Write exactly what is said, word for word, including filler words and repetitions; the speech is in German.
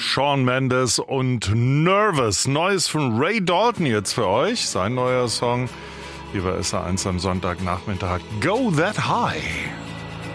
Shawn Mendes und Nervous. Neues von Ray Dalton jetzt für euch. Sein neuer Song. Hier bei S R eins am Sonntagnachmittag. Go That High.